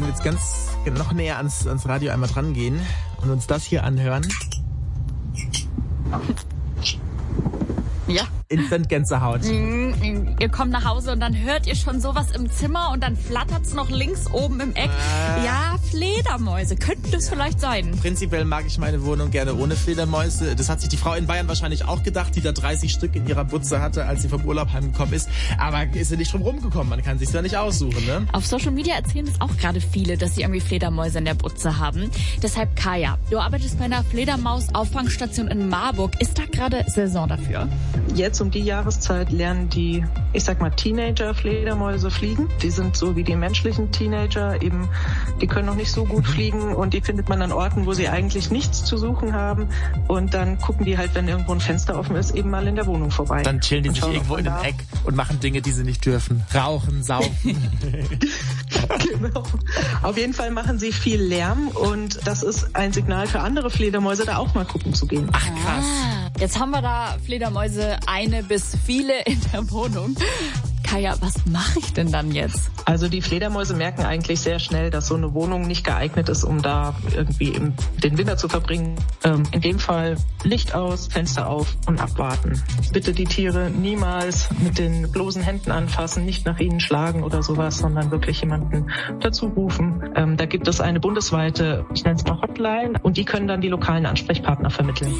wir jetzt noch näher ans Radio einmal dran gehen und uns das hier anhören. Ja. Instant Gänsehaut. Ihr kommt nach Hause und dann hört ihr schon sowas im Zimmer und dann flattert's noch links oben im Eck. Ja, Fledermäuse. Könnten das vielleicht sein? Prinzipiell mag ich meine Wohnung gerne ohne Fledermäuse. Das hat sich die Frau in Bayern wahrscheinlich auch gedacht, die da 30 Stück in ihrer Butze hatte, als sie vom Urlaub heimgekommen ist. Aber ist sie nicht drum rumgekommen. Man kann sich's ja nicht aussuchen, ne? Auf Social Media erzählen es auch gerade viele, dass sie irgendwie Fledermäuse in der Butze haben. Deshalb, Kaya, du arbeitest bei einer Fledermaus-Auffangstation in Marburg. Ist da gerade Saison dafür? Jetzt um die Jahreszeit lernen die, ich sag mal, Teenager-Fledermäuse fliegen. Die sind so wie die menschlichen Teenager, eben, die können noch nicht so gut fliegen und die findet man an Orten, wo sie eigentlich nichts zu suchen haben. Und dann gucken die halt, wenn irgendwo ein Fenster offen ist, eben mal in der Wohnung vorbei. Dann chillen die sich irgendwo in einem Eck und machen Dinge, die sie nicht dürfen. Rauchen, saufen. Genau. Auf jeden Fall machen sie viel Lärm und das ist ein Signal für andere Fledermäuse, da auch mal gucken zu gehen. Ach, krass. Jetzt haben wir da Fledermäuse, eine bis viele in der Wohnung. Kaya, was mache ich denn dann jetzt? Also die Fledermäuse merken eigentlich sehr schnell, dass so eine Wohnung nicht geeignet ist, um da irgendwie den Winter zu verbringen. In dem Fall Licht aus, Fenster auf und abwarten. Bitte die Tiere niemals mit den bloßen Händen anfassen, nicht nach ihnen schlagen oder sowas, sondern wirklich jemanden dazu rufen. Da gibt es eine bundesweite, ich nenne es mal Hotline, und die können dann die lokalen Ansprechpartner vermitteln.